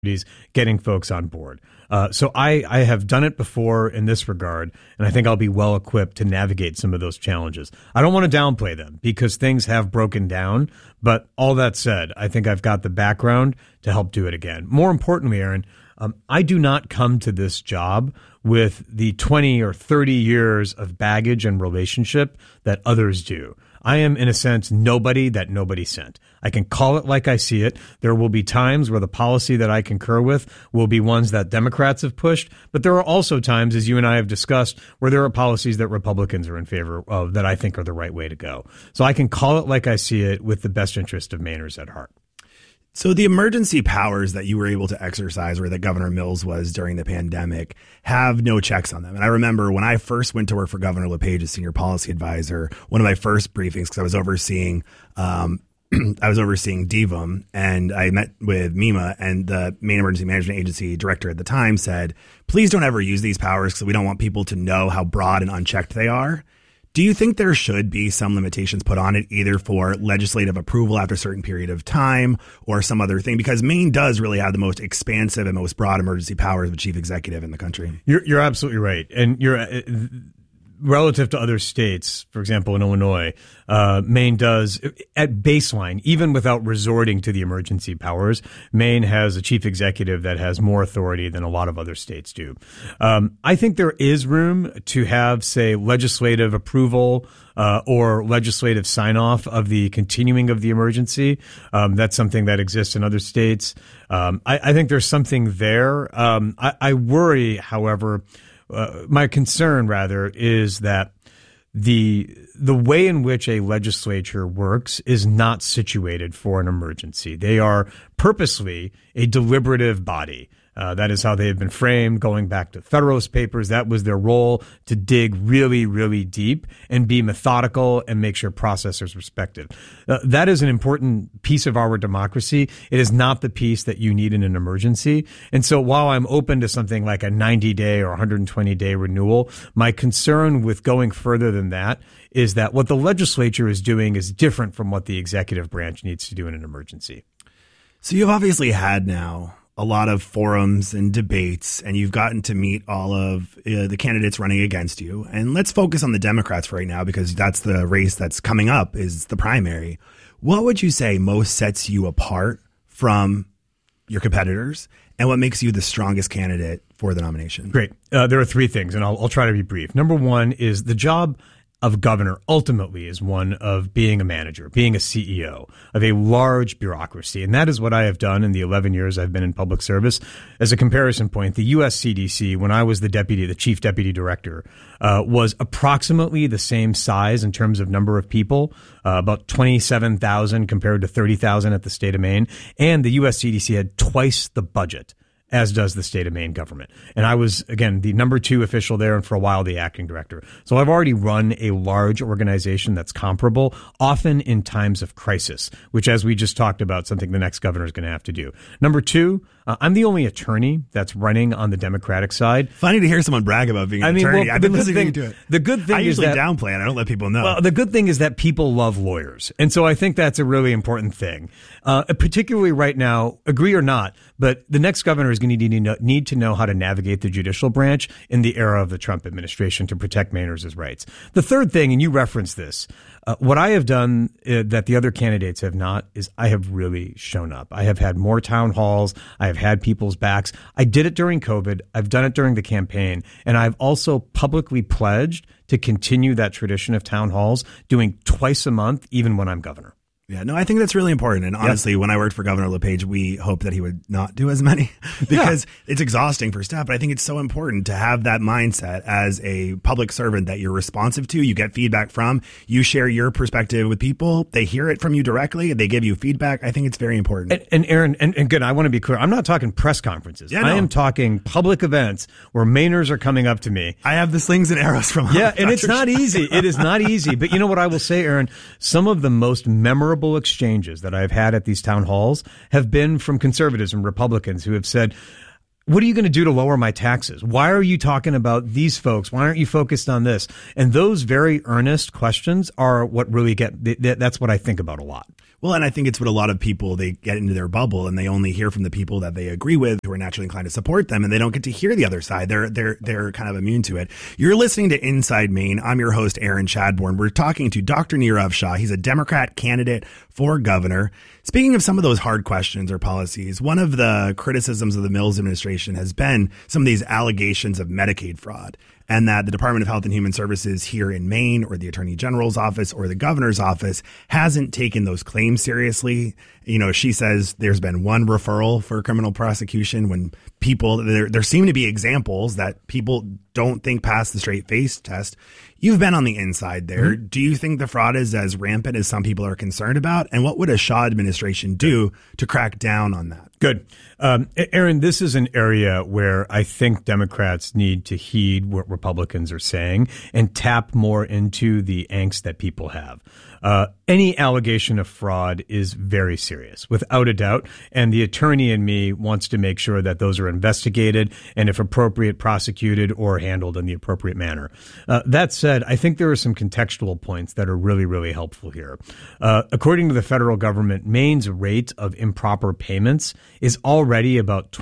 getting folks on board. So I have done it before in this regard, and I think I'll be well equipped to navigate some of those challenges. I don't want to downplay them because things have broken down, but all that said, I think I've got the background to help do it again. More importantly, Aaron, I do not come to this job with the 20 or 30 years of baggage and relationship that others do. I am, in a sense, nobody that nobody sent. I can call it like I see it. There will be times where the policy that I concur with will be ones that Democrats have pushed, but there are also times, as you and I have discussed, where there are policies that Republicans are in favor of that I think are the right way to go. So I can call it like I see it with the best interest of Mainers at heart. So the emergency powers that you were able to exercise, or that Governor Mills was during the pandemic, have no checks on them. And I remember when I first went to work for Governor LePage as senior policy advisor, one of my first briefings, because I was overseeing DVM, and I met with MEMA, and the Maine Emergency Management Agency director at the time said, please don't ever use these powers because we don't want people to know how broad and unchecked they are. Do you think there should be some limitations put on it, either for legislative approval after a certain period of time or some other thing? Because Maine does really have the most expansive and most broad emergency powers of a chief executive in the country. You're absolutely right. And you're relative to other states, for example, in Illinois, Maine does, at baseline, even without resorting to the emergency powers, Maine has a chief executive that has more authority than a lot of other states do. I think there is room to have, say, legislative approval or legislative sign-off of the continuing of the emergency. That's something that exists in other states. I think there's something there. I worry, however, my concern, rather, is that the way in which a legislature works is not situated for an emergency. They are purposely a deliberative body. That is how they have been framed going back to Federalist Papers. That was their role, to dig really, really deep and be methodical and make sure process is respected. That is an important piece of our democracy. It is not the piece that you need in an emergency. And so while I'm open to something like a 90-day or 120-day renewal, my concern with going further than that is that what the legislature is doing is different from what the executive branch needs to do in an emergency. So you've obviously had now a lot of forums and debates, and you've gotten to meet all of the candidates running against you. And let's focus on the Democrats for right now, because that's the race that's coming up, is the primary. What would you say most sets you apart from your competitors, and what makes you the strongest candidate for the nomination? Great. There are three things, and I'll try to be brief. Number one is the job of governor ultimately is one of being a manager, being a CEO of a large bureaucracy. And that is what I have done in the 11 years I've been in public service. As a comparison point, the U.S. CDC, when I was the chief deputy director, was approximately the same size in terms of number of people, about 27,000 compared to 30,000 at the state of Maine. And the U.S. CDC had twice the budget, as does the state of Maine government. And I was, again, the number 2 official there, and for a while, the acting director. So I've already run a large organization that's comparable, often in times of crisis, which, as we just talked about, something the next governor is going to have to do. Number 2, I'm the only attorney that's running on the Democratic side. Funny to hear someone brag about being an attorney. Well, I've been listening to it. The good thing I is usually that downplay it. I don't let people know. Well, the good thing is that people love lawyers. And so I think that's a really important thing. Particularly right now, agree or not, but the next governor is going to need to know how to navigate the judicial branch in the era of the Trump administration to protect Mainers' rights. The third thing, and you referenced this, what I have done that the other candidates have not is I have really shown up. I have had more town halls. I have had people's backs. I did it during COVID. I've done it during the campaign. And I've also publicly pledged to continue that tradition of town halls, doing twice a month, even when I'm governor. Yeah, no, I think that's really important. And honestly, when I worked for Governor LePage, we hoped that he would not do as many because it's exhausting for staff. But I think it's so important to have that mindset as a public servant that you're responsive to, you get feedback from, you share your perspective with people, they hear it from you directly, they give you feedback. I think it's very important. And Aaron, and good, I want to be clear. I'm not talking press conferences. Yeah, I am talking public events where Mainers are coming up to me. I have the slings and arrows from and it's not easy. It is not easy. But you know what I will say, Aaron? Some of the most memorable exchanges that I've had at these town halls have been from conservatives and Republicans who have said, what are you going to do to lower my taxes? Why are you talking about these folks? Why aren't you focused on this? And those very earnest questions are what really that's what I think about a lot. Well, and I think it's what a lot of people, they get into their bubble and they only hear from the people that they agree with, who are naturally inclined to support them, and they don't get to hear the other side. They're kind of immune to it. You're listening to Inside Maine. I'm your host, Aaron Chadbourne. We're talking to Dr. Nirav Shah. He's a Democrat candidate for governor. Speaking of some of those hard questions or policies, one of the criticisms of the Mills administration has been some of these allegations of Medicaid fraud, and that the Department of Health and Human Services here in Maine, or the Attorney General's office, or the governor's office hasn't taken those claims seriously. You know, she says there's been one referral for criminal prosecution when people, there seem to be examples that people don't think pass the straight face test. You've been on the inside there. Mm-hmm. Do you think the fraud is as rampant as some people are concerned about? And what would a Shah administration do to crack down on that? Good. Aaron, this is an area where I think Democrats need to heed what Republicans are saying and tap more into the angst that people have. Any allegation of fraud is very serious, without a doubt. And the attorney in me wants to make sure that those are investigated and, if appropriate, prosecuted or handled in the appropriate manner. That said, I think there are some contextual points that are really, really helpful here. According to the federal government, Maine's rate of improper payments is already about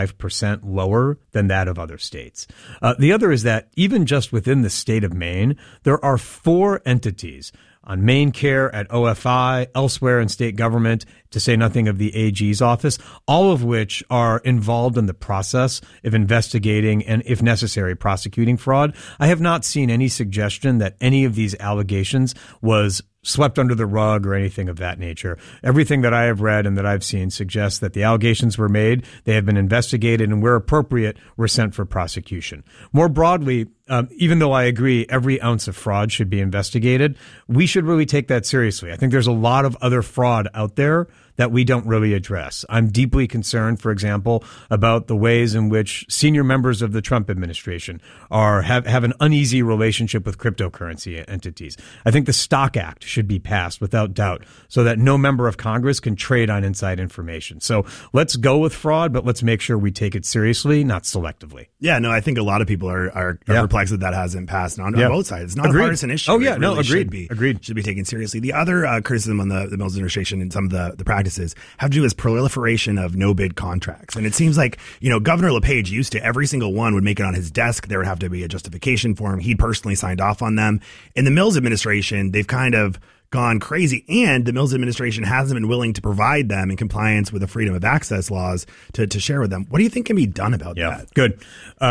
25% lower than that of other states. The other is that even just within the state of Maine, there are 4 entities on MaineCare, at OFI, elsewhere in state government, to say nothing of the AG's office, all of which are involved in the process of investigating and, if necessary, prosecuting fraud. I have not seen any suggestion that any of these allegations was swept under the rug or anything of that nature. Everything that I have read and that I've seen suggests that the allegations were made, they have been investigated, and where appropriate, were sent for prosecution. More broadly, even though I agree every ounce of fraud should be investigated, we should really take that seriously. I think there's a lot of other fraud out there that we don't really address. I'm deeply concerned, for example, about the ways in which senior members of the Trump administration have an uneasy relationship with cryptocurrency entities. I think the Stock Act should be passed without doubt so that no member of Congress can trade on inside information. So let's go with fraud, but let's make sure we take it seriously, not selectively. Yeah, no, I think a lot of people are perplexed that hasn't passed on both sides. It's not Agreed. a partisan issue. Oh, yeah, it really agreed. Should be taken seriously. The other criticism on the Mills administration and some of the practices have to do with proliferation of no-bid contracts. And it seems like, Governor LePage used to, every single one would make it on his desk. There would have to be a justification for him. He'd personally signed off on them. In the Mills administration, they've kind of gone crazy, and the Mills administration hasn't been willing to provide them in compliance with the freedom of access laws to share with them. What do you think can be done about that? Good.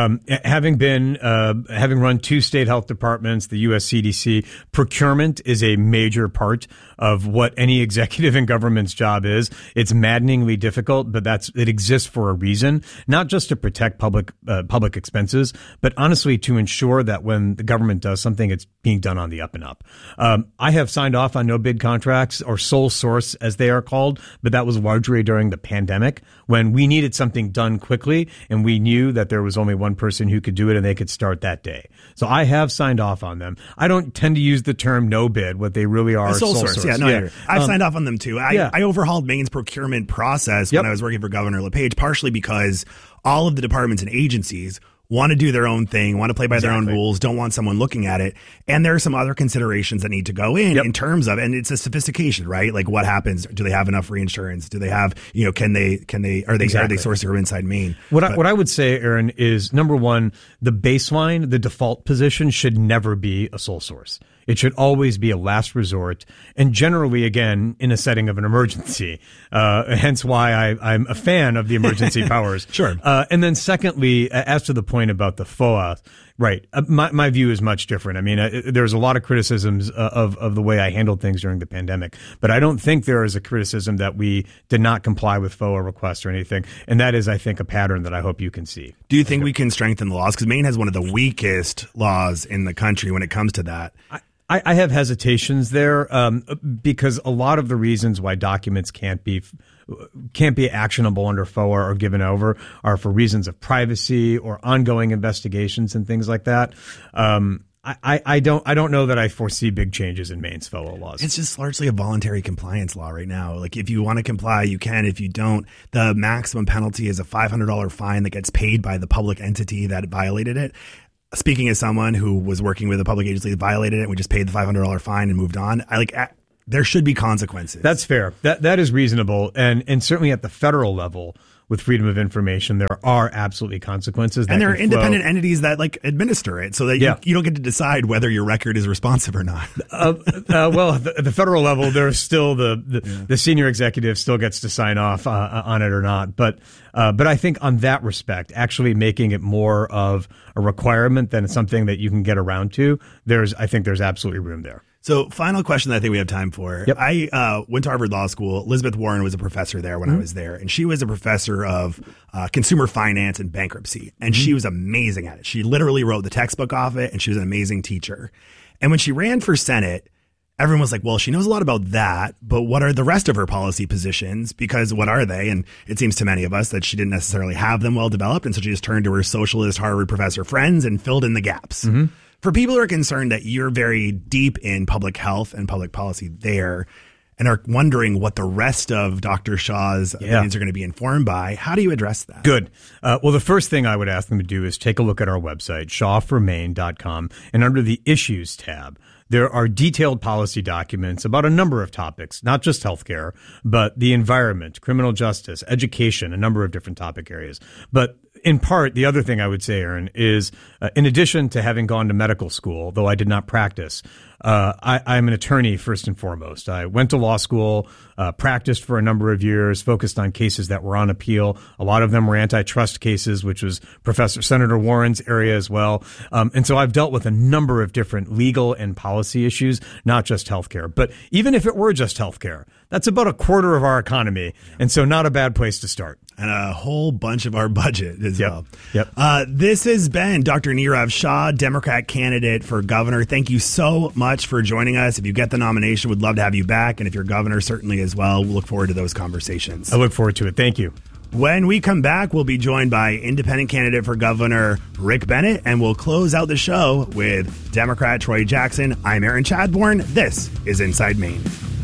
Having run 2 state health departments, the U.S. CDC, procurement is a major part of what any executive in government's job is. It's maddeningly difficult, but it exists for a reason, not just to protect public expenses, but honestly to ensure that when the government does something, it's being done on the up and up. I have signed off on no bid contracts, or sole source as they are called, but that was largely during the pandemic when we needed something done quickly and we knew that there was only one person who could do it and they could start that day. So I have signed off on them. I don't tend to use the term no bid. What they really are sole source. Yeah. I've signed off on them too. I overhauled Maine's procurement process when I was working for Governor LePage, partially because all of the departments and agencies want to do their own thing, want to play by their own rules, don't want someone looking at it. And there are some other considerations that need to go in terms of, and it's a sophistication, right? Like what happens? Do they have enough reinsurance? Do they have, are they sourcing from inside Maine? What I would say, Aaron, is number one, the baseline, the default position should never be a sole source. It should always be a last resort, and generally, again, in a setting of an emergency. Hence why I'm a fan of the emergency powers. Sure. And then secondly, as to the point about the FOA, right, my view is much different. I mean, there's a lot of criticisms of the way I handled things during the pandemic, but I don't think there is a criticism that we did not comply with FOA requests or anything. And that is, I think, a pattern that I hope you can see. Do you think we can strengthen the laws? Because Maine has one of the weakest laws in the country when it comes to that. I have hesitations there because a lot of the reasons why documents can't be actionable under FOA or given over are for reasons of privacy or ongoing investigations and things like that. I don't know that I foresee big changes in Maine's fellow laws. It's just largely a voluntary compliance law right now. Like if you want to comply, you can. If you don't, the maximum penalty is a $500 fine that gets paid by the public entity that violated it. Speaking as someone who was working with a public agency that violated it, we just paid the $500 fine and moved on. There should be consequences. That's fair. That is reasonable. And certainly at the federal level, with freedom of information, there are absolutely consequences. And there are independent entities that administer it so that you don't get to decide whether your record is responsive or not. Well, at the federal level, there's still the senior executive still gets to sign off on it or not. But I think on that respect, actually making it more of a requirement than something that you can get around to, I think there's absolutely room there. So final question that I think we have time for. Yep. I went to Harvard Law School. Elizabeth Warren was a professor there when I was there, and she was a professor of consumer finance and bankruptcy, and she was amazing at it. She literally wrote the textbook off it, and she was an amazing teacher. And when she ran for Senate, everyone was like, well, she knows a lot about that, but what are the rest of her policy positions? Because what are they? And it seems to many of us that she didn't necessarily have them well developed, and so she just turned to her socialist Harvard professor friends and filled in the gaps. Mm-hmm. For people who are concerned that you're very deep in public health and public policy there and are wondering what the rest of Dr. Shaw's opinions are going to be informed by, how do you address that? Good. Well, the first thing I would ask them to do is take a look at our website, shawformaine.com, and under the Issues tab, there are detailed policy documents about a number of topics, not just healthcare, but the environment, criminal justice, education, a number of different topic areas. But in part, the other thing I would say, Aaron, is in addition to having gone to medical school, though I did not practice, I'm an attorney first and foremost. I went to law school, practiced for a number of years, focused on cases that were on appeal. A lot of them were antitrust cases, which was Senator Warren's area as well. And so I've dealt with a number of different legal and policy issues, not just healthcare. But even if it were just healthcare, that's about a quarter of our economy. And so not a bad place to start. And a whole bunch of our budget as well. Yep. This has been Dr. Nirav Shah, Democrat candidate for governor. Thank you so much for joining us. If you get the nomination, we'd love to have you back. And if you're governor, certainly as well. We'll look forward to those conversations. I look forward to it. Thank you. When we come back, we'll be joined by independent candidate for governor Rick Bennett, and we'll close out the show with Democrat Troy Jackson. I'm Aaron Chadbourne. This is Inside Maine.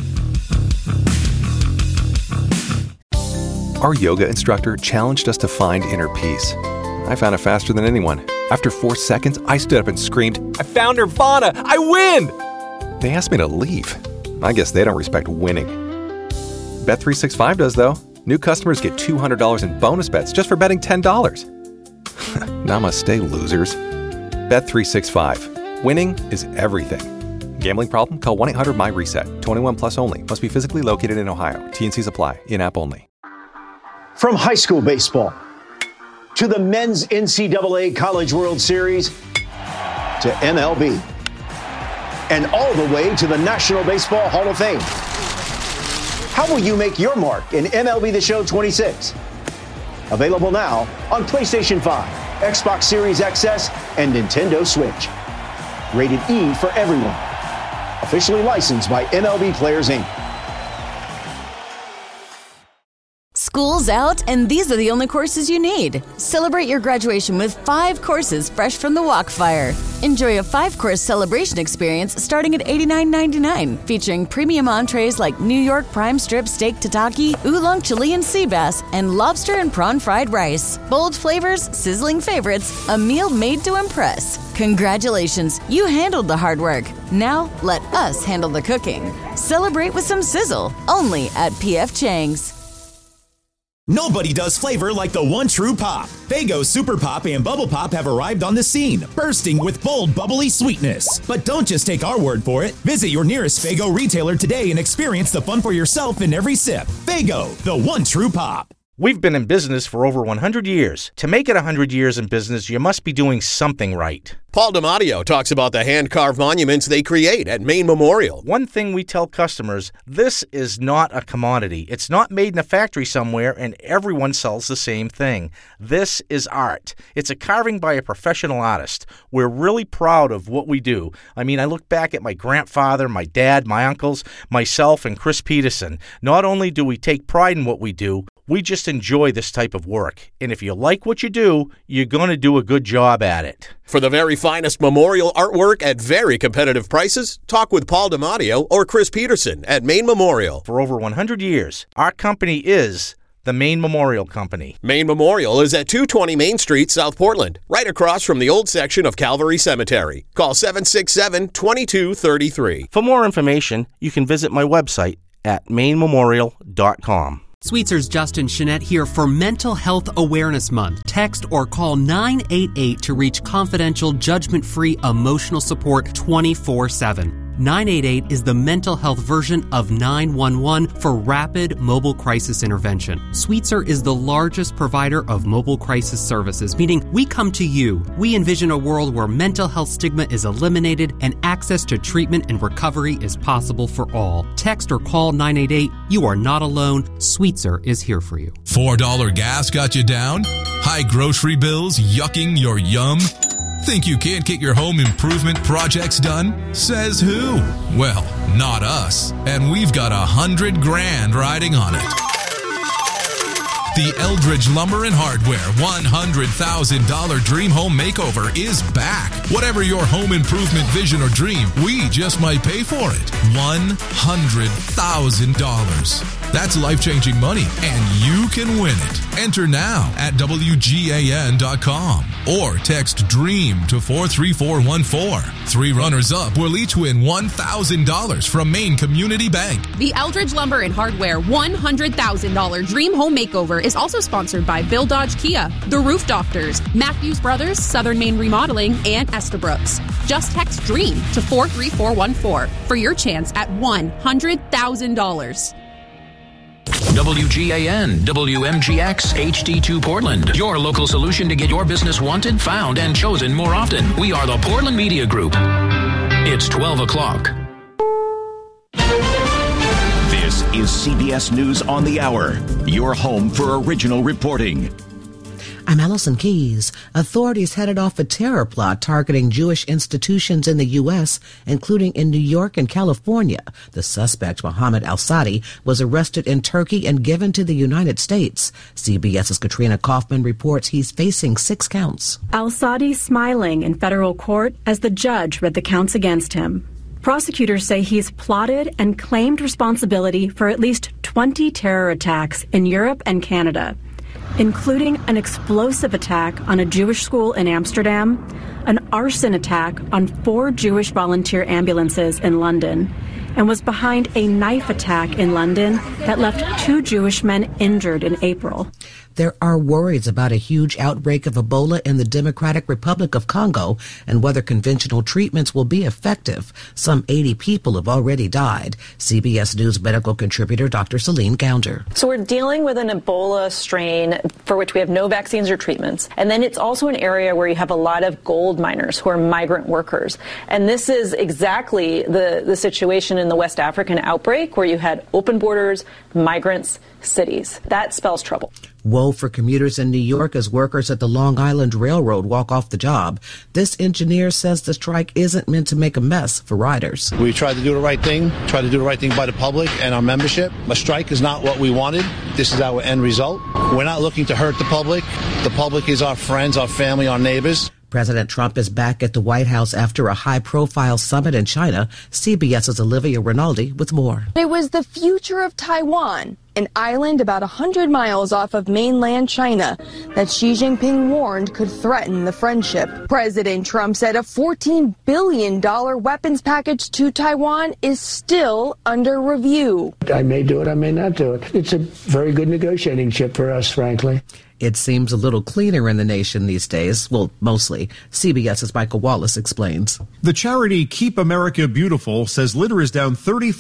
Our yoga instructor challenged us to find inner peace. I found it faster than anyone. After 4 seconds, I stood up and screamed, "I found Nirvana! I win!" They asked me to leave. I guess they don't respect winning. Bet365 does, though. New customers get $200 in bonus bets just for betting $10. Namaste, losers. Bet365. Winning is everything. Gambling problem? Call 1-800-MY-RESET. 21 plus only. Must be physically located in Ohio. T&Cs apply. In-app only. From high school baseball to the men's NCAA College World Series to MLB and all the way to the National Baseball Hall of Fame. How will you make your mark in MLB The Show 26? Available now on PlayStation 5, Xbox Series XS, and Nintendo Switch. Rated E for everyone. Officially licensed by MLB Players Inc. School's out, and these are the only courses you need. Celebrate your graduation with 5 courses fresh from the Walkfire. Enjoy a 5-course celebration experience starting at $89.99, featuring premium entrees like New York prime strip steak tataki, oolong Chilean sea bass, and lobster and prawn fried rice. Bold flavors, sizzling favorites, a meal made to impress. Congratulations, you handled the hard work. Now let us handle the cooking. Celebrate with some sizzle, only at P.F. Chang's. Nobody does flavor like the one true pop. Faygo Super Pop and Bubble Pop have arrived on the scene, bursting with bold, bubbly sweetness. But don't just take our word for it. Visit your nearest Faygo retailer today and experience the fun for yourself in every sip. Faygo, the one true pop. We've been in business for over 100 years. To make it 100 years in business, you must be doing something right. Paul DiMatteo talks about the hand-carved monuments they create at Maine Memorial. One thing we tell customers, this is not a commodity. It's not made in a factory somewhere and everyone sells the same thing. This is art. It's a carving by a professional artist. We're really proud of what we do. I mean, I look back at my grandfather, my dad, my uncles, myself, and Chris Peterson. Not only do we take pride in what we do, We just enjoy this type of work. And if you like what you do, you're going to do a good job at it. For the very finest memorial artwork at very competitive prices, talk with Paul DiMatteo or Chris Peterson at Maine Memorial. For over 100 years, our company is the Maine Memorial Company. Maine Memorial is at 220 Main Street, South Portland, right across from the old section of Calvary Cemetery. Call 767-2233. For more information, you can visit my website at mainememorial.com. Sweetzer's Justin Chenette here for Mental Health Awareness Month. Text or call 988 to reach confidential, judgment-free emotional support 24/7. 988 is the mental health version of 911 for rapid mobile crisis intervention. Sweetzer is the largest provider of mobile crisis services, meaning we come to you. We envision a world where mental health stigma is eliminated and access to treatment and recovery is possible for all. Text or call 988. You are not alone. Sweetzer is here for you. $4 gas got you down? High grocery bills yucking your yum? Think you can't get your home improvement projects done? Says who? Well, not us. And we've got $100,000 riding on it. The Eldridge Lumber and Hardware $100,000 Dream Home Makeover is back. Whatever your home improvement vision or dream, we just might pay for it. $100,000. That's life-changing money, and you can win it. Enter now at WGAN.com or text DREAM to 43414. 3 runners-up will each win $1,000 from Maine Community Bank. The Eldridge Lumber and Hardware $100,000 Dream Home Makeover is also sponsored by Bill Dodge Kia, The Roof Doctors, Matthews Brothers, Southern Maine Remodeling, and Estabrooks. Just text DREAM to 43414 for your chance at $100,000. WGAN, WMGX, HD2 Portland. Your local solution to get your business wanted, found, and chosen more often. We are the Portland Media Group. It's 12 o'clock. This is CBS News on the Hour, your home for original reporting. I'm Allison Keyes. Authorities headed off a terror plot targeting Jewish institutions in the U.S., including in New York and California. The suspect, Mohammed Al-Sadi, was arrested in Turkey and given to the United States. CBS's Katrina Kaufman reports he's facing 6 counts. Al-Sadi smiling in federal court as the judge read the counts against him. Prosecutors say he's plotted and claimed responsibility for at least 20 terror attacks in Europe and Canada, including an explosive attack on a Jewish school in Amsterdam, an arson attack on 4 Jewish volunteer ambulances in London, and was behind a knife attack in London that left 2 Jewish men injured in April. There are worries about a huge outbreak of Ebola in the Democratic Republic of Congo and whether conventional treatments will be effective. Some 80 people have already died. CBS News medical contributor Dr. Celine Gounder. So we're dealing with an Ebola strain for which we have no vaccines or treatments. And then it's also an area where you have a lot of gold miners who are migrant workers. And this is exactly the situation in the West African outbreak where you had open borders, migrants, cities. That spells trouble. Woe for commuters in New York as workers at the Long Island Railroad walk off the job. This engineer says the strike isn't meant to make a mess for riders. We tried to do the right thing by the public and our membership. A strike is not what we wanted. This is our end result. We're not looking to hurt the public. The public is our friends, our family, our neighbors. President Trump is back at the White House after a high-profile summit in China. CBS's Olivia Rinaldi with more. It was the future of Taiwan, an island about 100 miles off of mainland China that Xi Jinping warned could threaten the friendship. President Trump said a $14 billion weapons package to Taiwan is still under review. I may do it, I may not do it. It's a very good negotiating chip for us, frankly. It seems a little cleaner in the nation these days. Well, mostly. CBS's Michael Wallace explains. The charity Keep America Beautiful says litter is down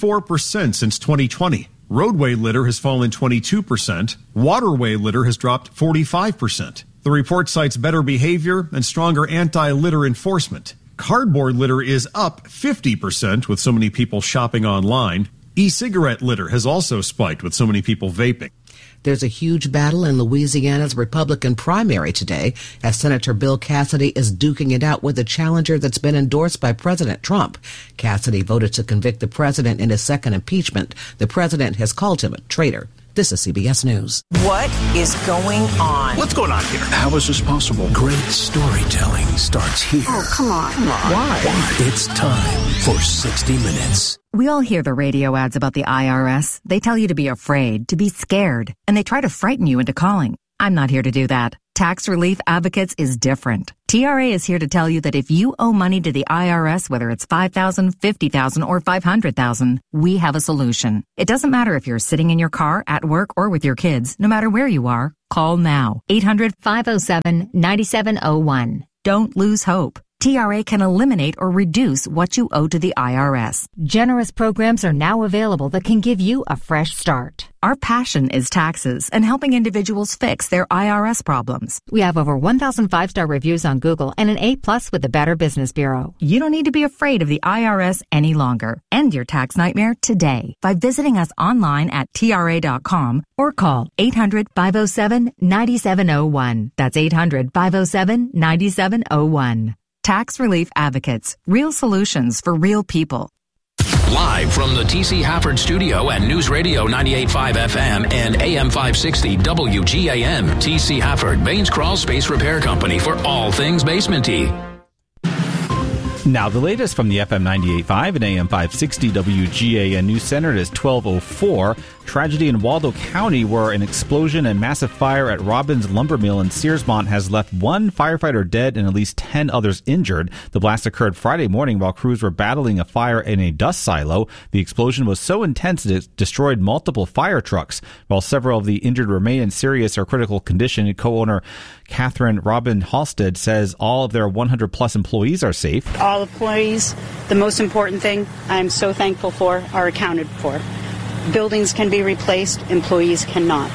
34% since 2020. Roadway litter has fallen 22%. Waterway litter has dropped 45%. The report cites better behavior and stronger anti-litter enforcement. Cardboard litter is up 50% with so many people shopping online. E-cigarette litter has also spiked with so many people vaping. There's a huge battle in Louisiana's Republican primary today as Senator Bill Cassidy is duking it out with a challenger that's been endorsed by President Trump. Cassidy voted to convict the president in his second impeachment. The president has called him a traitor. This is CBS News. What is going on? What's going on here? How is this possible? Great storytelling starts here. Oh, come on. Why? It's time for 60 Minutes. We all hear the radio ads about the IRS. They tell you to be afraid, to be scared, and they try to frighten you into calling. I'm not here to do that. Tax Relief Advocates is different. TRA is here to tell you that if you owe money to the IRS, whether it's $5,000, $50,000, or $500,000, we have a solution. It doesn't matter if you're sitting in your car, at work, or with your kids. No matter where you are, call now. 800-507-9701. Don't lose hope. TRA can eliminate or reduce what you owe to the IRS. Generous programs are now available that can give you a fresh start. Our passion is taxes and helping individuals fix their IRS problems. We have over 1,000 5-star reviews on Google and an A+ with the Better Business Bureau. You don't need to be afraid of the IRS any longer. End your tax nightmare today by visiting us online at TRA.com or call 800-507-9701. That's 800-507-9701. Tax Relief Advocates. Real solutions for real people. Live from the TC Hafford Studio at News Radio 98.5 FM and AM 560 WGAN. TC Hafford, Baines Crawl Space Repair Company for all things basement-y. Now the latest from the FM 98.5 and AM 560 WGAN News Center. It is 12:04. Tragedy in Waldo County where an explosion and massive fire at Robbins Lumber Mill in Searsmont has left one firefighter dead and at least 10 others injured. The blast occurred Friday morning while crews were battling a fire in a dust silo. The explosion was so intense that it destroyed multiple fire trucks. While several of the injured remain in serious or critical condition, co-owner Catherine Robin Halstead says all of their 100-plus employees are safe. All employees, the most important thing I'm so thankful for, are accounted for. Buildings can be replaced, employees cannot.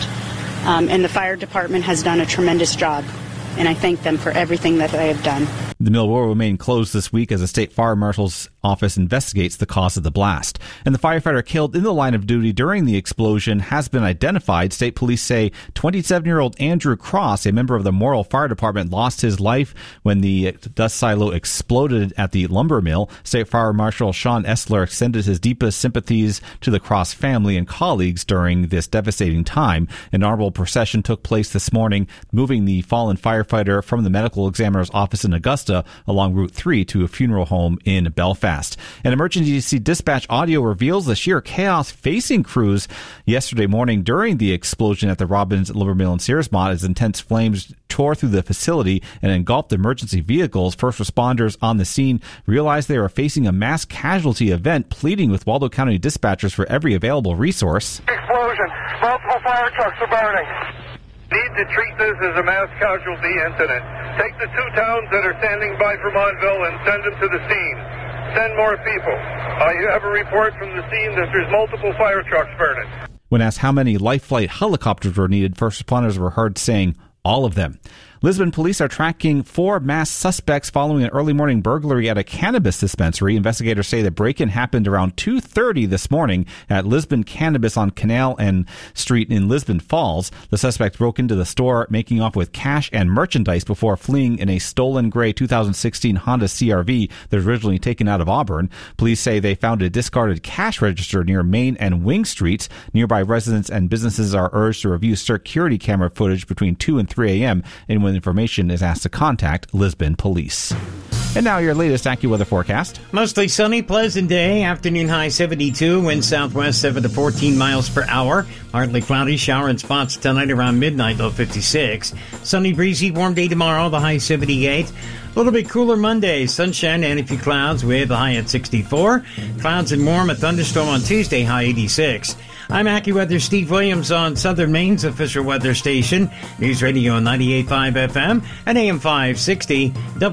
And the fire department has done a tremendous job, and I thank them for everything that they have done. The mill will remain closed this week as the state fire marshal's office investigates the cause of the blast. And the firefighter killed in the line of duty during the explosion has been identified. State police say 27-year-old Andrew Cross, a member of the Morrill Fire Department, lost his life when the dust silo exploded at the lumber mill. State Fire Marshal Sean Essler extended his deepest sympathies to the Cross family and colleagues during this devastating time. An honorable procession took place this morning, moving the fallen firefighter from the medical examiner's office in Augusta along Route 3 to a funeral home in Belfast. An emergency dispatch audio reveals the sheer chaos facing crews yesterday morning during the explosion at the Robbins Lumber Mill in Searsmont as intense flames tore through the facility and engulfed emergency vehicles. First responders on the scene realized they were facing a mass casualty event, pleading with Waldo County dispatchers for every available resource. Explosion. Multiple fire trucks are burning. Need to treat this as a mass casualty incident. Take the 2 towns that are standing by Vermontville and send them to the scene. Send more people. You have a report from the scene that there's multiple fire trucks burning. When asked how many life flight helicopters were needed, first responders were heard saying all of them. Lisbon police are tracking 4 masked suspects following an early morning burglary at a cannabis dispensary. Investigators say the break-in happened around 2:30 this morning at Lisbon Cannabis on Canal and Street in Lisbon Falls. The suspects broke into the store, making off with cash and merchandise before fleeing in a stolen gray 2016 Honda CRV that was originally taken out of Auburn. Police say they found a discarded cash register near Main and Wing Streets. Nearby residents and businesses are urged to review security camera footage between 2 and 3 a.m. and when information is asked to contact Lisbon Police. And now your latest AccuWeather forecast. Mostly sunny, pleasant day. Afternoon high 72. Wind southwest 7 to 14 miles per hour. Partly cloudy. Shower in spots tonight around midnight, low 56. Sunny, breezy, warm day tomorrow, the high 78. A little bit cooler Monday. Sunshine and a few clouds with a high at 64. Clouds and warm. A thunderstorm on Tuesday, high 86. I'm AccuWeather Steve Williams on Southern Maine's official weather station, News Radio 98.5 FM and AM 560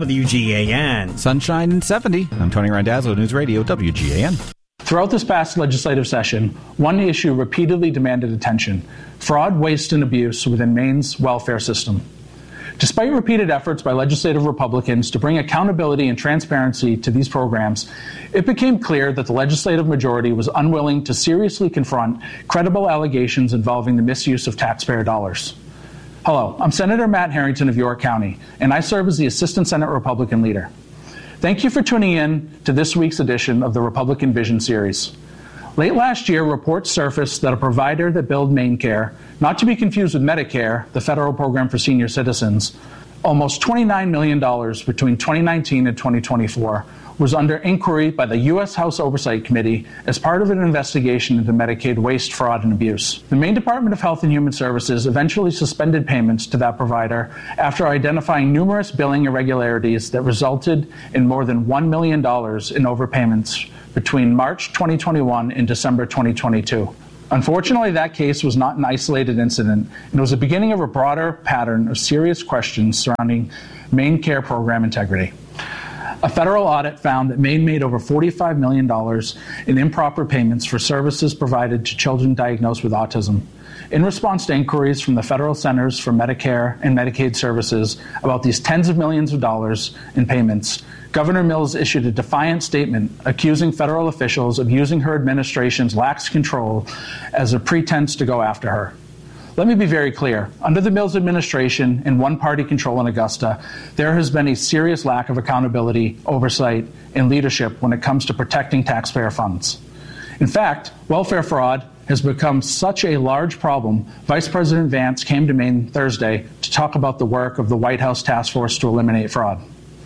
WGAN. Sunshine and 70. I'm Tony Randazzo, News Radio WGAN. Throughout this past legislative session, one issue repeatedly demanded attention: fraud, waste, and abuse within Maine's welfare system. Despite repeated efforts by legislative Republicans to bring accountability and transparency to these programs, it became clear that the legislative majority was unwilling to seriously confront credible allegations involving the misuse of taxpayer dollars. Hello, I'm Senator Matt Harrington of York County, and I serve as the Assistant Senate Republican Leader. Thank you for tuning in to this week's edition of the Republican Vision Series. Late last year, reports surfaced that a provider that billed MaineCare, not to be confused with Medicare, the federal program for senior citizens, almost $29 million between 2019 and 2024, was under inquiry by the U.S. House Oversight Committee as part of an investigation into Medicaid waste, fraud, and abuse. The Maine Department of Health and Human Services eventually suspended payments to that provider after identifying numerous billing irregularities that resulted in more than $1 million in overpayments between March 2021 and December 2022. Unfortunately, that case was not an isolated incident, and was the beginning of a broader pattern of serious questions surrounding MaineCare program integrity. A federal audit found that Maine made over $45 million in improper payments for services provided to children diagnosed with autism. In response to inquiries from the Federal Centers for Medicare and Medicaid Services about these tens of millions of dollars in payments, Governor Mills issued a defiant statement accusing federal officials of using her administration's lax control as a pretense to go after her. Let me be very clear. Under the Mills administration and one-party control in Augusta, there has been a serious lack of accountability, oversight, and leadership when it comes to protecting taxpayer funds. In fact, welfare fraud has become such a large problem, Vice President Vance came to Maine Thursday to talk about the work of the White House Task Force to Eliminate Fraud.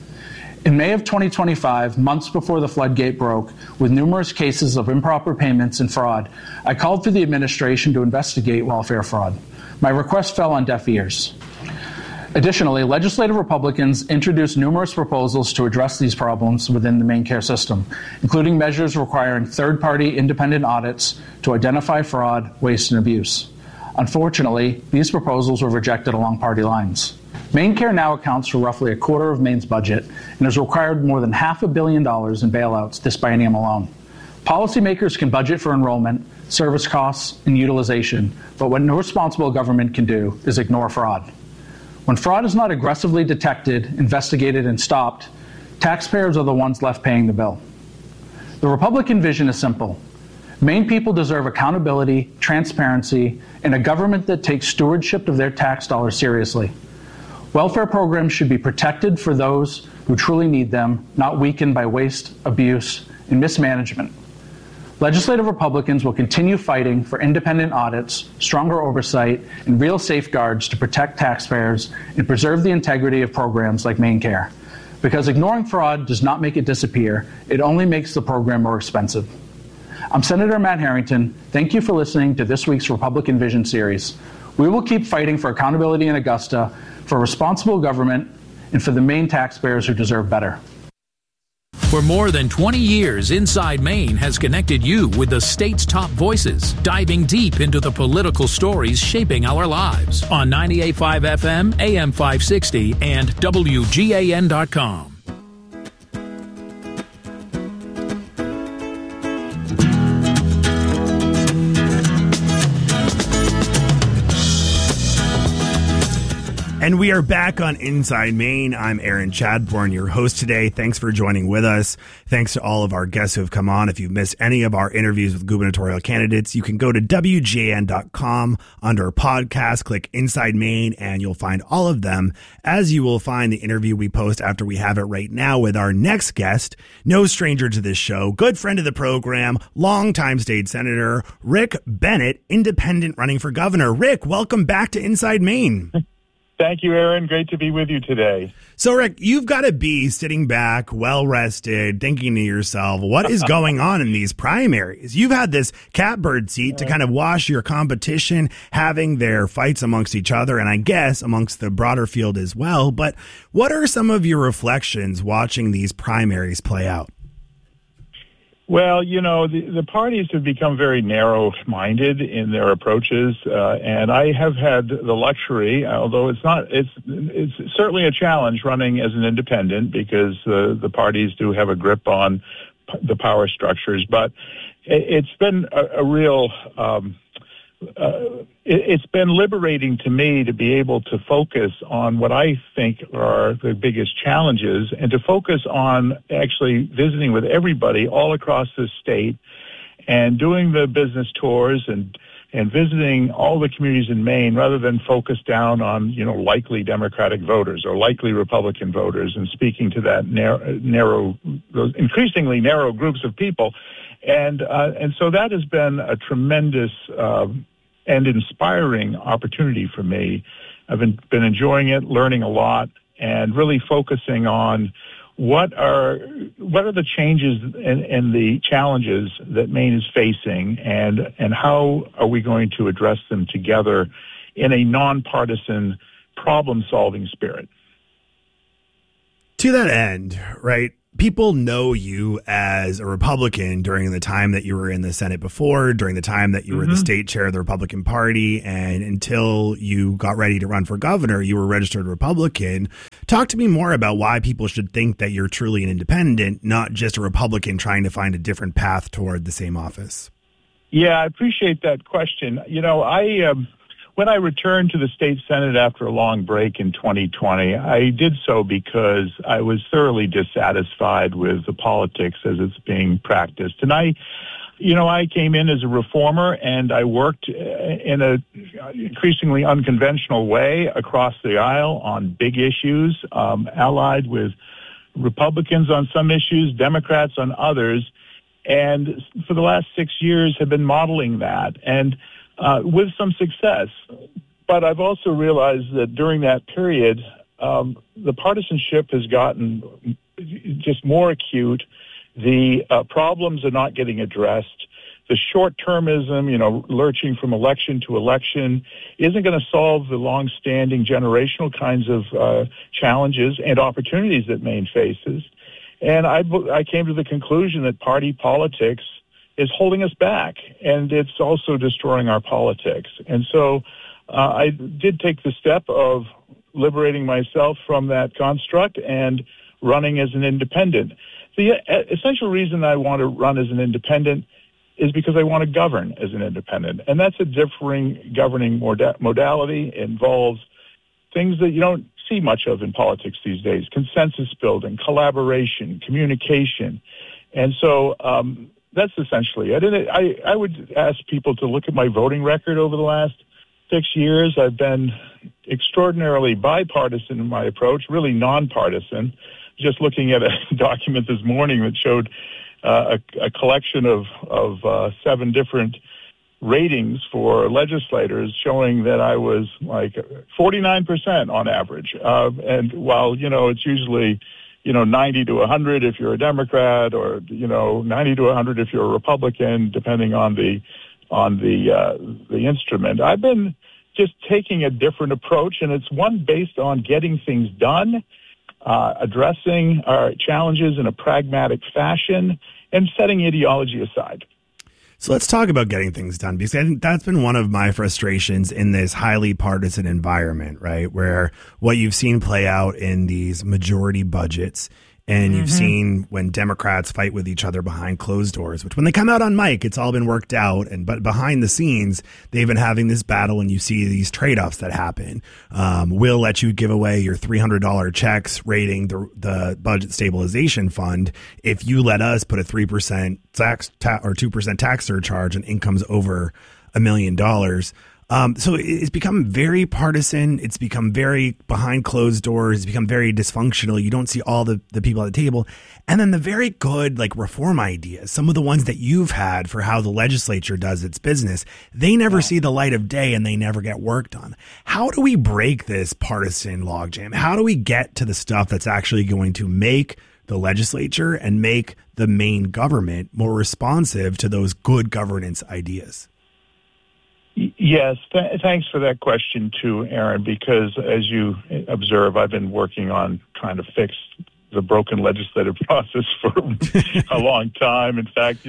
In May of 2025, months before the floodgate broke, with numerous cases of improper payments and fraud, I called for the administration to investigate welfare fraud. My request fell on deaf ears. Additionally, legislative Republicans introduced numerous proposals to address these problems within the MaineCare system, including measures requiring third-party independent audits to identify fraud, waste, and abuse. Unfortunately, these proposals were rejected along party lines. MaineCare now accounts for roughly a quarter of Maine's budget and has required more than $500 million in bailouts this biennium alone. Policymakers can budget for enrollment, service costs, and utilization, but what no responsible government can do is ignore fraud. When fraud is not aggressively detected, investigated, and stopped, taxpayers are the ones left paying the bill. The Republican vision is simple. Maine people deserve accountability, transparency, and a government that takes stewardship of their tax dollars seriously. Welfare programs should be protected for those who truly need them, not weakened by waste, abuse, and mismanagement. Legislative Republicans will continue fighting for independent audits, stronger oversight, and real safeguards to protect taxpayers and preserve the integrity of programs like MaineCare. Because ignoring fraud does not make it disappear, it only makes the program more expensive. I'm Senator Matt Harrington. Thank you for listening to this week's Republican Vision series. We will keep fighting for accountability in Augusta, for responsible government, and for the Maine taxpayers who deserve better. For more than 20 years, Inside Maine has connected you with the state's top voices, diving deep into the political stories shaping our lives on 98.5 FM, AM 560, and WGAN.com. And we are back on Inside Maine. I'm Aaron Chadbourne, your host today. Thanks for joining with us. Thanks to all of our guests who have come on. If you've missed any of our interviews with gubernatorial candidates, you can go to WGAN.com under podcast, click Inside Maine, and you'll find all of them, as you will find the interview we post after we have it right now with our next guest, no stranger to this show, good friend of the program, longtime state senator, Rick Bennett, independent running for governor. Rick, welcome back to Inside Maine. Thank you, Aaron. Great to be with you today. So, Rick, you've got to be sitting back, well-rested, thinking to yourself, what is going on in these primaries? You've had this catbird seat to kind of watch your competition having their fights amongst each other, and I guess amongst the broader field as well. But what are some of your reflections watching these primaries play out? Well, you know, the parties have become very narrow-minded in their approaches, and I have had the luxury, although it's certainly a challenge running as an independent because the parties do have a grip on the power structures, but it's been a real it's been liberating to me to be able to focus on what I think are the biggest challenges and to focus on actually visiting with everybody all across the state and doing the business tours and visiting all the communities in Maine rather than focus down on, you know, likely Democratic voters or likely Republican voters and speaking to that those increasingly narrow groups of people And so that has been a tremendous and inspiring opportunity for me. I've been enjoying it, learning a lot, and really focusing on what are the changes and the challenges that Maine is facing, and how are we going to address them together in a nonpartisan problem-solving spirit. To that end, right, people know you as a Republican during the time that you were in the Senate before, during the time that you were the state chair of the Republican Party, and until you got ready to run for governor, you were a registered Republican. Talk to me more about why people should think that you're truly an independent, not just a Republican trying to find a different path toward the same office. Yeah, I appreciate that question. You know, when I returned to the state Senate after a long break in 2020, I did so because I was thoroughly dissatisfied with the politics as it's being practiced. And I came in as a reformer, and I worked in a increasingly unconventional way across the aisle on big issues, allied with Republicans on some issues, Democrats on others, and for the last 6 years have been modeling that. And with some success. But I've also realized that during that period, the partisanship has gotten just more acute. The problems are not getting addressed. The short-termism, lurching from election to election, isn't going to solve the long-standing generational kinds of challenges and opportunities that Maine faces. And I came to the conclusion that party politics is holding us back, and it's also destroying our politics. And so I did take the step of liberating myself from that construct and running as an independent. The essential reason I want to run as an independent is because I want to govern as an independent, and that's a differing governing modality. It involves things that you don't see much of in politics these days: consensus building, collaboration, communication. And so that's essentially it. And I would ask people to look at my voting record over the last 6 years. I've been extraordinarily bipartisan in my approach, really nonpartisan. Just looking at a document this morning that showed a collection of 7 different ratings for legislators showing that I was like 49% on average. And while, it's usually 90 to 100 if you're a Democrat, or 90 to 100 if you're a Republican, depending on the instrument. I've been just taking a different approach, and it's one based on getting things done, addressing our challenges in a pragmatic fashion, and setting ideology aside. So let's talk about getting things done, because I think that's been one of my frustrations in this highly partisan environment, right? Where what you've seen play out in these majority budgets, and you've seen when Democrats fight with each other behind closed doors, which when they come out on mic, it's all been worked out. But behind the scenes, they've been having this battle, and you see these trade-offs that happen. We'll let you give away your $300 checks rating the budget stabilization fund if you let us put a 3% tax or 2% tax surcharge on incomes over $1 million. So it's become very partisan. It's become very behind closed doors. It's become very dysfunctional. You don't see all the people at the table. And then the very good reform ideas, some of the ones that you've had for how the legislature does its business, they never see the light of day, and they never get worked on. How do we break this partisan logjam? How do we get to the stuff that's actually going to make the legislature and make the Maine government more responsive to those good governance ideas? Yes, thanks for that question too, Aaron, because as you observe, I've been working on trying to fix the broken legislative process for a long time. In fact,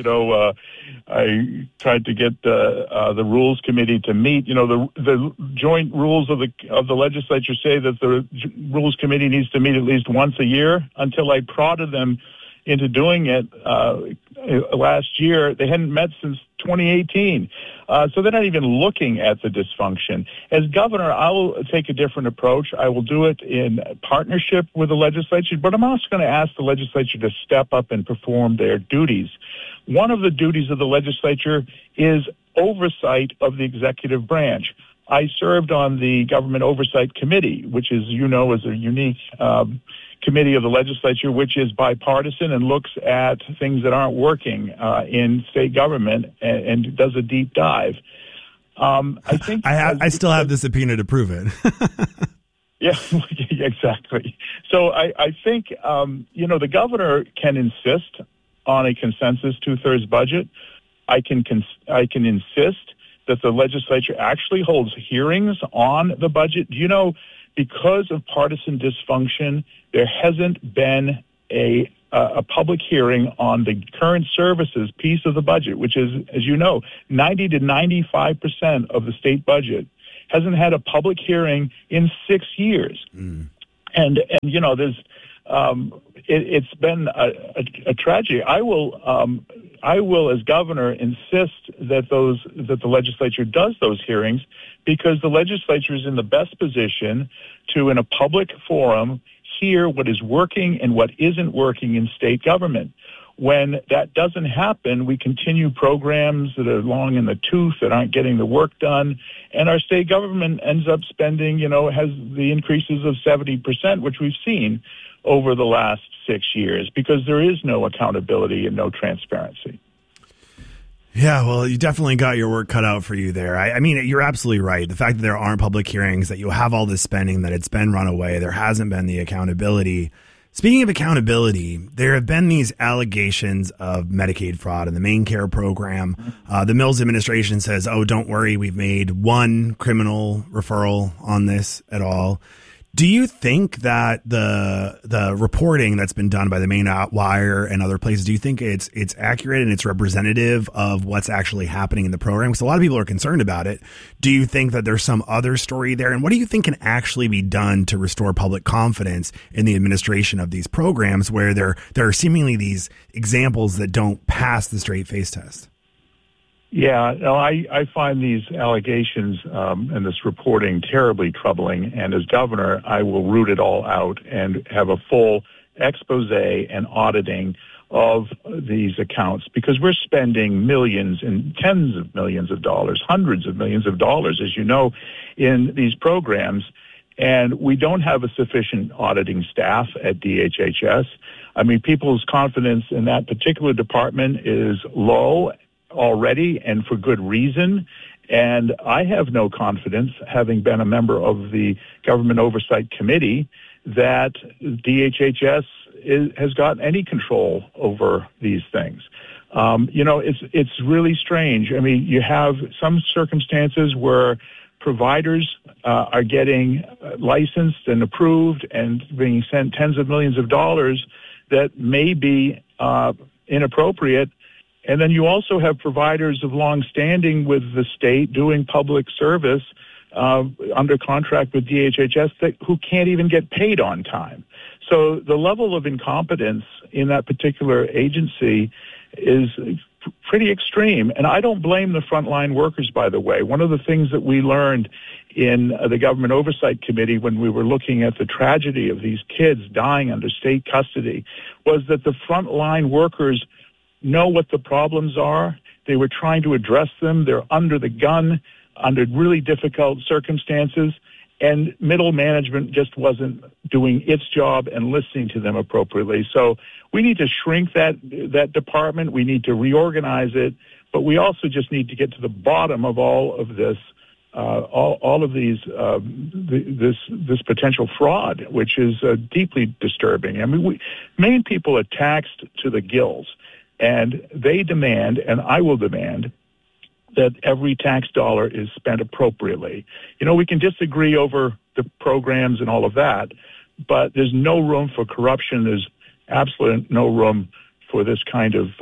I tried to get the Rules Committee to meet. The joint rules of the legislature say that the Rules Committee needs to meet at least once a year. Until I prodded them into doing it last year, they hadn't met since 2018. So they're not even looking at the dysfunction. As governor, I will take a different approach. I will do it in partnership with the legislature, but I'm also going to ask the legislature to step up and perform their duties. One of the duties of the legislature is oversight of the executive branch. I served on the Government Oversight Committee, which is, is a unique committee of the legislature, which is bipartisan and looks at things that aren't working in state government and does a deep dive. I think I still have the subpoena to prove it. Yeah, exactly. So I think, the governor can insist on a consensus 2/3 budget. I can insist that the legislature actually holds hearings on the budget. Because of partisan dysfunction, there hasn't been a public hearing on the current services piece of the budget, which is, as 90 to 95% of the state budget hasn't had a public hearing in 6 years. And there's it's been a tragedy. I will, as governor, insist that the legislature does those hearings, because the legislature is in the best position to, in a public forum, hear what is working and what isn't working in state government. When that doesn't happen, we continue programs that are long in the tooth, that aren't getting the work done, and our state government ends up spending, has the increases of 70%, which we've seen over the last 6 years, because there is no accountability and no transparency. Yeah, well, you definitely got your work cut out for you there. I mean, you're absolutely right. The fact that there aren't public hearings, that you have all this spending, that it's been run away, there hasn't been the accountability. Speaking of accountability, there have been these allegations of Medicaid fraud in the Maine Care program. The Mills administration says, oh, don't worry, we've made one criminal referral on this at all. Do you think that the reporting that's been done by the Maine Wire and other places, do you think it's accurate and it's representative of what's actually happening in the program? Because a lot of people are concerned about it. Do you think that there's some other story there? And what do you think can actually be done to restore public confidence in the administration of these programs, where there are seemingly these examples that don't pass the straight face test? Yeah, no, I find these allegations and this reporting terribly troubling. And as governor, I will root it all out and have a full expose and auditing of these accounts, because we're spending millions and tens of millions of dollars, hundreds of millions of dollars, as you know, in these programs. And we don't have a sufficient auditing staff at DHHS. I mean, people's confidence in that particular department is low already, and for good reason. And I have no confidence, having been a member of the Government Oversight Committee, that DHHS has got any control over these things. It's really strange. I mean, you have some circumstances where providers are getting licensed and approved and being sent tens of millions of dollars that may be inappropriate. And then you also have providers of long standing with the state doing public service under contract with DHHS who can't even get paid on time. So the level of incompetence in that particular agency is pretty extreme. And I don't blame the frontline workers, by the way. One of the things that we learned in the Government Oversight Committee when we were looking at the tragedy of these kids dying under state custody was that the frontline workers know what the problems are. They were trying to address them. They're under the gun, under really difficult circumstances, and middle management just wasn't doing its job and listening to them appropriately. So we need to shrink that department. We need to reorganize it, but we also just need to get to the bottom of all of this, all of these, this potential fraud, which is deeply disturbing. I mean, Maine people are taxed to the gills. And they demand, and I will demand, that every tax dollar is spent appropriately. We can disagree over the programs and all of that, but there's no room for corruption. There's absolutely no room for this kind of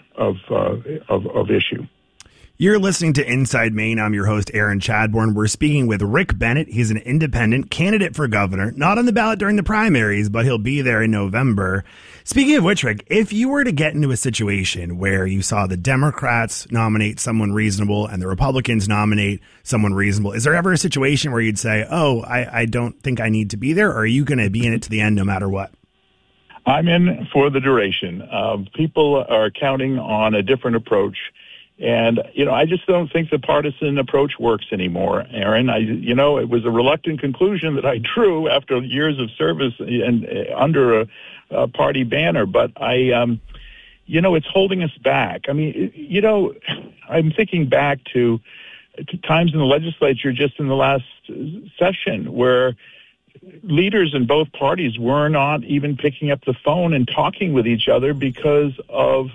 issue. You're listening to Inside Maine. I'm your host, Aaron Chadbourne. We're speaking with Rick Bennett. He's an independent candidate for governor, not on the ballot during the primaries, but he'll be there in November. Speaking of which, Rick, if you were to get into a situation where you saw the Democrats nominate someone reasonable and the Republicans nominate someone reasonable, is there ever a situation where you'd say, oh, I don't think I need to be there, or are you going to be in it to the end no matter what? I'm in for the duration. People are counting on a different approach And, I just don't think the partisan approach works anymore, Aaron. It was a reluctant conclusion that I drew after years of service and under a party banner, but it's holding us back. I mean, I'm thinking back to times in the legislature just in the last session where leaders in both parties were not even picking up the phone and talking with each other because of,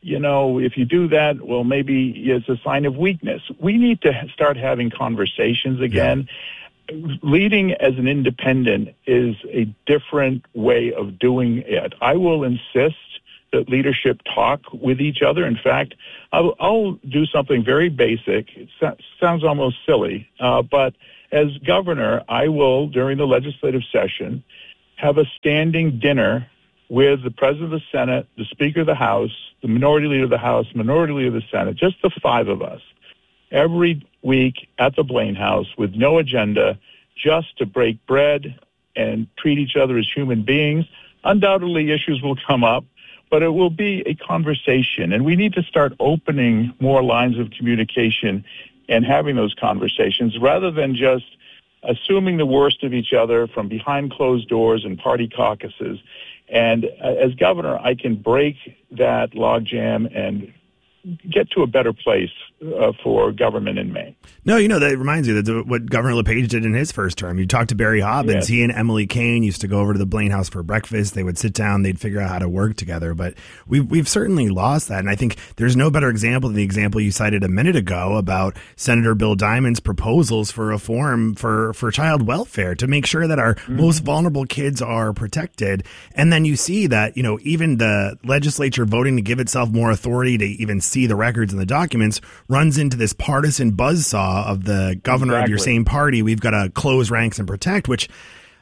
if you do that, well, maybe it's a sign of weakness. We need to start having conversations again. Yeah. Leading as an independent is a different way of doing it. I will insist that leadership talk with each other. In fact, I'll do something very basic. It sounds almost silly, but as governor, I will, during the legislative session, have a standing dinner with the President of the Senate, the Speaker of the House, the Minority Leader of the House, Minority Leader of the Senate, just the five of us, every week at the Blaine House with no agenda, just to break bread and treat each other as human beings. Undoubtedly, issues will come up, but it will be a conversation, and we need to start opening more lines of communication and having those conversations rather than just assuming the worst of each other from behind closed doors and party caucuses. And as governor, I can break that logjam and get to a better place for government in Maine. No, that reminds me that what Governor LePage did in his first term. You talked to Barry Hobbins. Yes. He and Emily Kane used to go over to the Blaine House for breakfast. They would sit down. They'd figure out how to work together. But we've certainly lost that. And I think there's no better example than the example you cited a minute ago about Senator Bill Diamond's proposals for reform for child welfare to make sure that our most vulnerable kids are protected. And then you see that, even the legislature voting to give itself more authority to even see the records and the documents runs into this partisan buzzsaw of the governor of your same party. We've got to close ranks and protect, which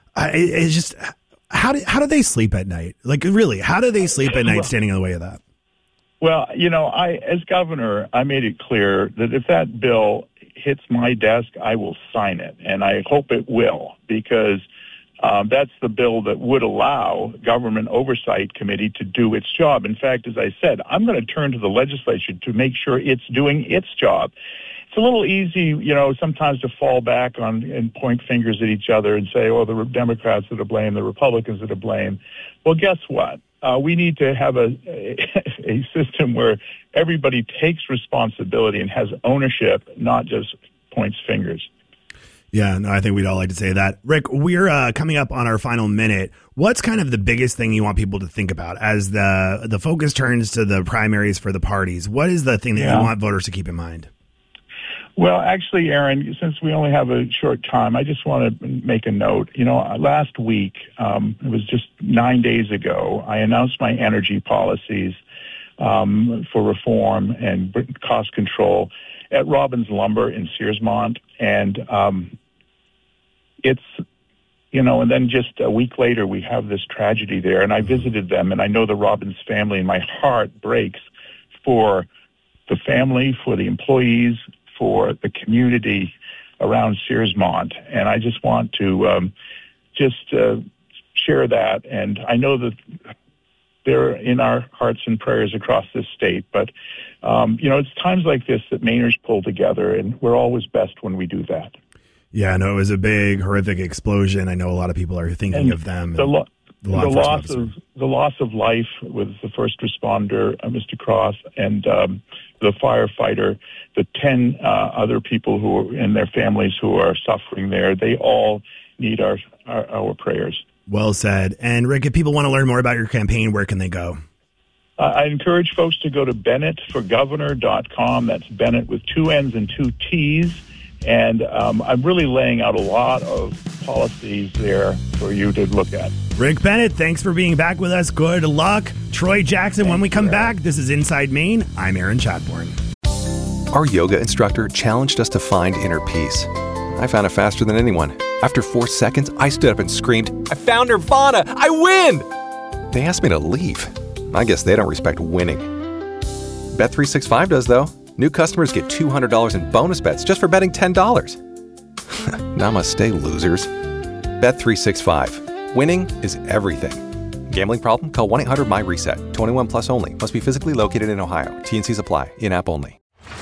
is just, how do they sleep at night? Like, really, how do they sleep at night standing in the way of that? Well, as governor, I made it clear that if that bill hits my desk, I will sign it. And I hope it will, because that's the bill that would allow Government Oversight Committee to do its job. In fact, as I said, I'm going to turn to the legislature to make sure it's doing its job. It's a little easy, sometimes to fall back on and point fingers at each other and say, the Democrats are to blame, the Republicans are to blame. Well, guess what? We need to have a system where everybody takes responsibility and has ownership, not just points fingers. Yeah, no, I think we'd all like to say that. Rick, we're coming up on our final minute. What's kind of the biggest thing you want people to think about as the focus turns to the primaries for the parties? What is the thing that you want voters to keep in mind? Well, actually, Aaron, since we only have a short time, I just want to make a note. Last week, it was just 9 days ago, I announced my energy policies for reform and cost control at Robbins Lumber in Searsmont. And it's, and then just a week later, we have this tragedy there. And I visited them, and I know the Robbins family, and my heart breaks for the family, for the employees, for the community around Searsmont. And I just want to share that. And I know that they're in our hearts and prayers across this state. But, it's times like this that Mainers pull together, and we're always best when we do that. Yeah, I know it was a big, horrific explosion. I know a lot of people are thinking of them. The loss of life with the first responder, Mr. Cross, and the firefighter, the 10 other people and their families who are suffering there, they all need our prayers. Well said. And Rick, if people want to learn more about your campaign, where can they go? I encourage folks to go to BennettForGovernor.com. That's Bennett with 2 N's and 2 T's. And I'm really laying out a lot of policies there for you to look at. Rick Bennett, thanks for being back with us. Good luck. Troy Jackson, when we come back, this is Inside Maine. I'm Aaron Chadbourne. Our yoga instructor challenged us to find inner peace. I found it faster than anyone. After 4 seconds, I stood up and screamed, "I found Nirvana! I win!" They asked me to leave. I guess they don't respect winning. Bet365 does, though. New customers get $200 in bonus bets just for betting $10. Namaste, losers. Bet365. Winning is everything. Gambling problem? Call 1-800-MY-RESET. 21 plus only. Must be physically located in Ohio. T&Cs apply. In-app only.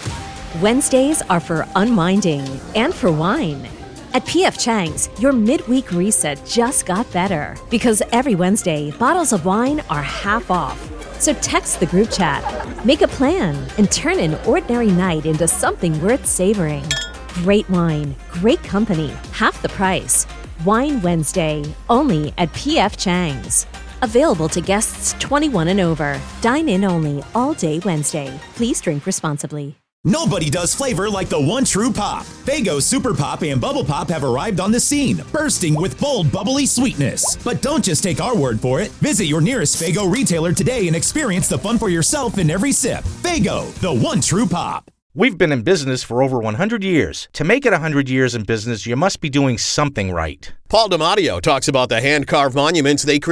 Wednesdays are for unwinding and for wine. At P.F. Chang's, your midweek reset just got better because every Wednesday, bottles of wine are half off. So text the group chat, make a plan, and turn an ordinary night into something worth savoring. Great wine, great company, half the price. Wine Wednesday, only at P.F. Chang's. Available to guests 21 and over. Dine in only all day Wednesday. Please drink responsibly. Nobody does flavor like the one true pop. Faygo Super Pop and Bubble Pop have arrived on the scene, bursting with bold, bubbly sweetness. But don't just take our word for it. Visit your nearest Faygo retailer today and experience the fun for yourself in every sip. Faygo, the one true pop. We've been in business for over 100 years. To make it 100 years in business, you must be doing something right. Paul DiMatteo talks about the hand-carved monuments they create